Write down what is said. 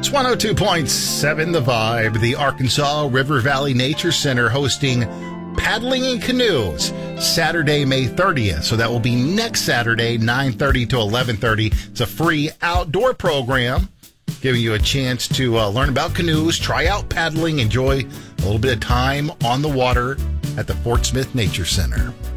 It's 102.7 The Vibe, the Arkansas River Valley Nature Center hosting Paddling in Canoes Saturday, May 30th. So that will be next Saturday, 9:30 to 11:30. It's a free outdoor program giving you a chance to learn about canoes, try out paddling, enjoy a little bit of time on the water at the Fort Smith Nature Center.